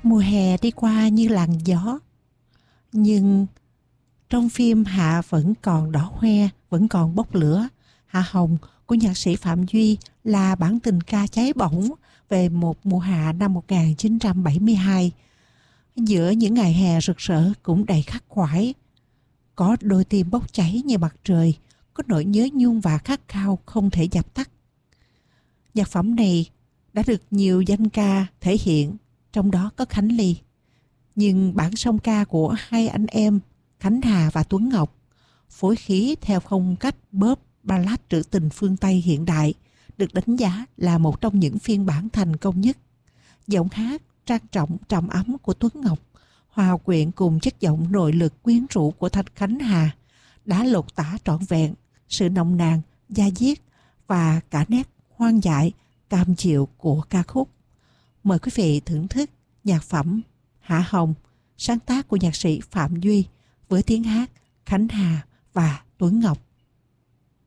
Mùa hè đi qua như làn gió, nhưng trong phim Hạ vẫn còn đỏ hoe, vẫn còn bốc lửa. Hạ Hồng của nhạc sĩ Phạm Duy là bản tình ca cháy bỏng về một mùa hạ năm 1972. Giữa những ngày hè rực rỡ cũng đầy khắc khoải, có đôi tim bốc cháy như mặt trời, có nỗi nhớ nhung và khát khao không thể dập tắt. Nhạc phẩm này đã được nhiều danh ca thể hiện, trong đó có Khánh Ly. Nhưng bản song ca của hai anh em Khánh Hà và Tuấn Ngọc, phối khí theo phong cách pop ballad trữ tình phương Tây hiện đại, được đánh giá là một trong những phiên bản thành công nhất. Giọng hát trang trọng trầm ấm của Tuấn Ngọc hòa quyện cùng chất giọng nội lực quyến rũ của Thanh Khánh Hà đã lột tả trọn vẹn sự nồng nàn, da diết và cả nét hoang dại, cam chịu của ca khúc. Mời quý vị thưởng thức nhạc phẩm Hạ Hồng, sáng tác của nhạc sĩ Phạm Duy với tiếng hát Khánh Hà và Tuấn Ngọc.